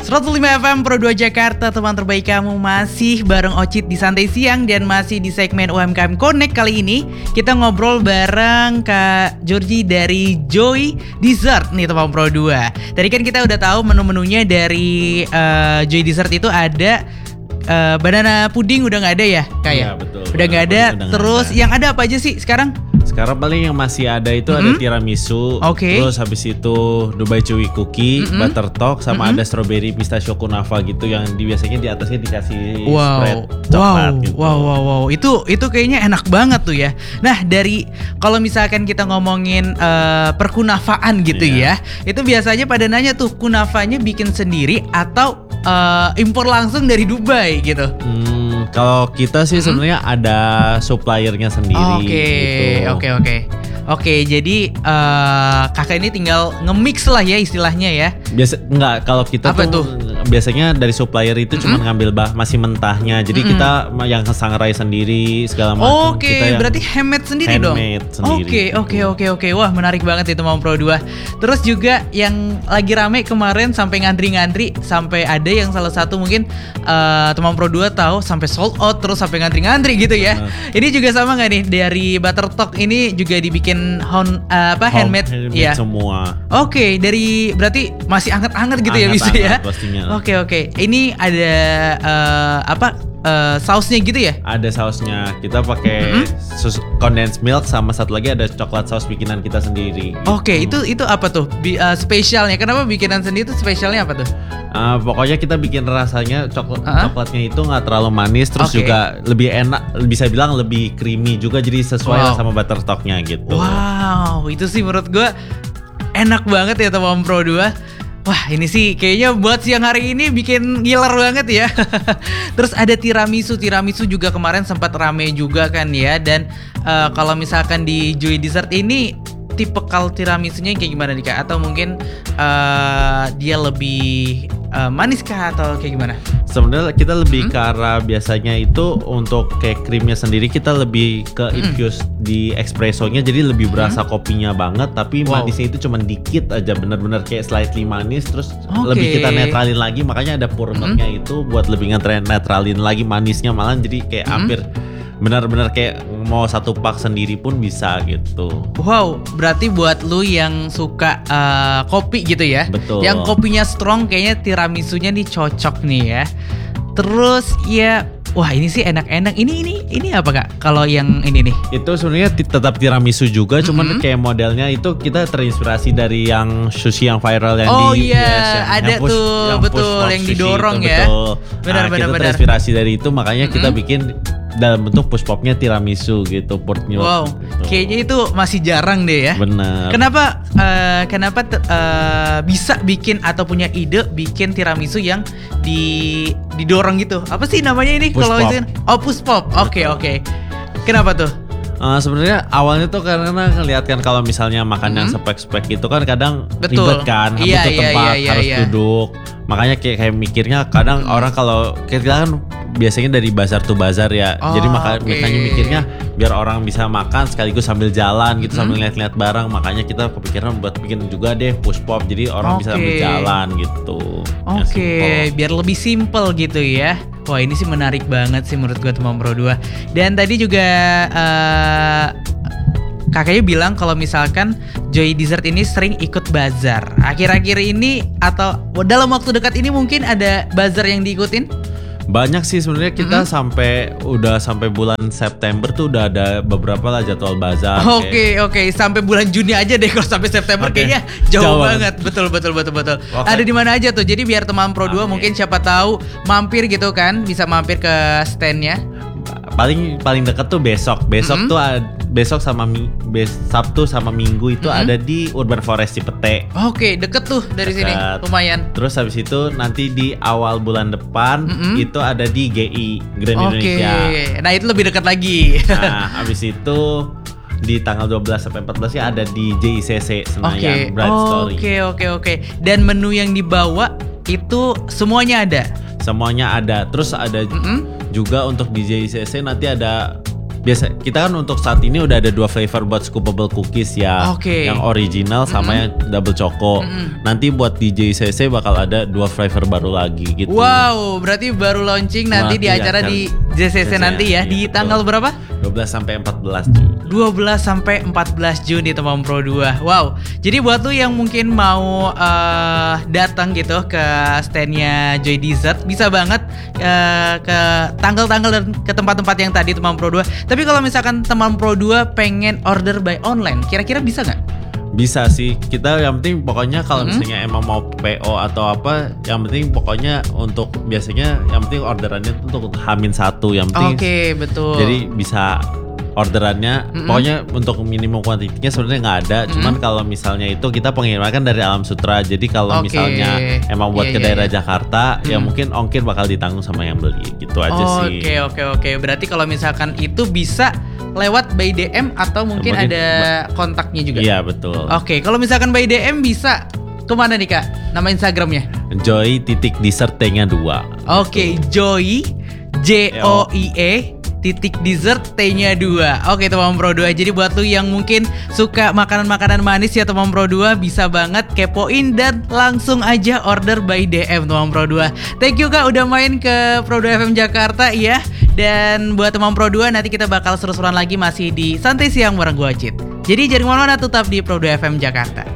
105 FM Pro 2 Jakarta, teman terbaik kamu. Masih bareng Ocit di Santai Siang dan masih di segmen UMKM Connect. Kali ini kita ngobrol bareng Kak Georgie dari Joy Dessert nih teman Pro 2. Tadi kan kita udah tahu menu-menunya dari Joy Dessert itu ada banana pudding udah gak ada ya Kak ya? Iya betul. Udah gak ada. Terus yang ada apa aja sih sekarang? Sekarang paling yang masih ada itu ada tiramisu, terus habis itu Dubai Chewy Cookie, butter talk, sama ada strawberry pistachio kunafa gitu yang biasanya di atasnya dikasih spread coklat gitu. Wow. Itu kayaknya enak banget tuh ya. Nah dari kalau misalkan kita ngomongin perkunafaan gitu ya, itu biasanya pada nanya tuh kunafanya bikin sendiri atau impor langsung dari Dubai gitu. Kalau kita sih sebenarnya ada suppliernya sendiri. Oke, jadi kakak ini tinggal nge-mix lah ya istilahnya ya. Kalau kita tuh biasanya dari supplier itu cuma ngambil masih mentahnya. Jadi kita yang sangrai sendiri segala macam. Oke, berarti handmade sendiri dong. Oke. Wah, menarik banget itu Mam Pro 2. Terus juga yang lagi rame kemarin sampai ngantri-ngantri, sampai ada yang salah satu mungkin teman Pro 2 tahu sampai sold out terus sampai ngantri-ngantri gitu ya. Ini juga sama nggak nih dari butter talk ini juga dibikin handmade ya semua. Oke, dari berarti masih anget-anget gitu ya bisa ya. Oke. Ini ada sausnya gitu ya? Ada sausnya. Kita pakai condensed milk sama satu lagi ada coklat saus bikinan kita sendiri. Oke, itu apa tuh? Spesialnya. Kenapa bikinan sendiri itu spesialnya apa tuh? Pokoknya kita bikin rasanya coklatnya itu nggak terlalu manis, terus juga lebih enak, bisa bilang lebih creamy juga, jadi sesuai lah sama butter talknya gitu. Wow, itu sih menurut gue enak banget ya teman Pro 2. Wah, ini sih kayaknya buat siang hari ini bikin ngiler banget ya. Terus ada tiramisu juga kemarin sempat rame juga kan ya. Dan kalau misalkan di Joy Dessert ini tipe tiramisуnya kayak gimana nih Kak? Atau mungkin dia lebih manis kah atau kayak gimana? Sebenarnya kita lebih ke arah biasanya itu untuk kayak krimnya sendiri kita lebih ke infuse di espressonya, jadi lebih berasa kopinya banget, tapi manisnya itu cuma dikit aja, bener-bener kayak slightly manis, terus lebih kita netralin lagi, makanya ada pour milknya itu buat lebih netralin lagi manisnya, malah jadi kayak hampir benar-benar kayak mau satu pak sendiri pun bisa gitu. Wow, berarti buat lu yang suka kopi gitu ya. Betul. Yang kopinya strong kayaknya tiramisunya nih cocok nih ya. Terus ya, wah ini sih enak-enak. Ini apa Kak? Kalau yang ini nih? Itu sebenarnya tetap tiramisu juga, cuman kayak modelnya itu kita terinspirasi dari yang sushi yang viral yang ada push, tuh betul yang didorong itu, ya. Benar. Kita terinspirasi dari itu, makanya kita bikin dalam bentuk push popnya tiramisu gitu, portnya. Wow, gitu. Kayaknya itu masih jarang deh ya. Bener. Kenapa bisa bikin atau punya ide bikin tiramisu yang didorong gitu? Apa sih namanya ini kalau itu? Push pop. Oke. Kenapa tuh? Sebenarnya awalnya tuh karena ngeliat kan kalau misalnya makan yang spek-spek itu kan kadang ribet kan, butuh tempat, harus duduk. Makanya kayak mikirnya kadang orang kalau kita kan biasanya dari bazar to bazar ya. Jadi makanya mikirnya biar orang bisa makan sekaligus sambil jalan gitu, sambil lihat-lihat barang. Makanya kita kepikiran buat bikin juga deh push pop, jadi orang bisa sambil jalan gitu. Biar lebih simple gitu ya. Wah, ini sih menarik banget sih menurut gue teman Pro 2. Dan tadi juga kakaknya bilang kalau misalkan Joy Dessert ini sering ikut bazar. Akhir-akhir ini atau dalam waktu dekat ini mungkin ada bazar yang diikutin? Banyak sih sebenarnya, kita sampai bulan September tuh udah ada beberapa lah jadwal bazar. Oke. Sampai bulan Juni aja deh, kalau sampai September kayaknya jauh banget. Betul. Ada di mana aja tuh? Jadi biar teman Pro 2 mungkin siapa tahu mampir gitu kan, bisa mampir ke standnya. Paling dekat tuh besok tuh besok sama Sabtu sama Minggu itu ada di Urban Forest Cipete. Oke, deket tuh dari sini, lumayan. Terus habis itu nanti di awal bulan depan itu ada di GI Grand Indonesia. Nah itu lebih dekat lagi. Nah habis itu di tanggal 12 sampai 14 ya ada di JICC Senayan Bright Story. Oke. Dan menu yang dibawa itu semuanya ada. Semuanya ada. Terus ada juga untuk di JICC nanti ada biasa kita kan untuk saat ini udah ada 2 flavor buat scoopable cookies ya. Oke. Yang original sama yang double choco. Nanti buat di JCC bakal ada 2 flavor baru lagi gitu. Wow, berarti baru launching nanti di acara di JCC nanti ya, di tanggal berapa? 12 sampai 14 Juni. 12 sampai 14 Juni teman Pro 2. Wow. Jadi buat lu yang mungkin mau datang gitu ke standnya Joy Dessert, bisa banget ke tanggal-tanggal dan ke tempat-tempat yang tadi teman Pro 2. Tapi kalau misalkan teman Pro 2 pengen order by online, kira-kira bisa nggak? Bisa sih, kita yang penting pokoknya kalau misalnya emang mau PO atau apa, yang penting pokoknya untuk biasanya yang penting orderannya itu untuk H-1 yang penting. Oke, betul. Jadi bisa orderannya, pokoknya untuk minimum kuantitinya sebenarnya nggak ada. Cuman kalau misalnya itu kita pengiriman kan dari Alam Sutra. Jadi kalau misalnya emang buat ke daerah Jakarta, ya mungkin ongkir bakal ditanggung sama yang beli. Gitu aja sih. Oke. Berarti kalau misalkan itu bisa lewat by DM atau mungkin ada kontaknya juga? Iya betul. Oke, kalau misalkan by DM bisa kemana nih Kak? Nama Instagramnya? Joy.dessert T-nya 2. Oke, Joy JOIE dessert T-nya 2. Oke teman Pro 2. Jadi buat lu yang mungkin suka makanan-makanan manis ya teman Pro 2, bisa banget kepoin dan langsung aja order by DM teman Pro 2. Thank you Kak udah main ke Pro 2 FM Jakarta ya. Dan buat teman Pro 2 nanti kita bakal seru-seruan lagi masih di Santai Siang bareng gua Cid. Jadi jangan kemana-mana, tetap di Pro 2 FM Jakarta.